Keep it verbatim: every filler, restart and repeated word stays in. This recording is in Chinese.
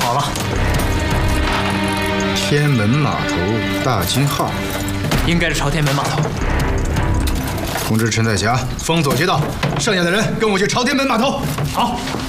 好了。 天门码头大金号， 应该是朝天门码头。 通知陈彩霞封锁街道，剩下的人跟我去朝天门码头。 好。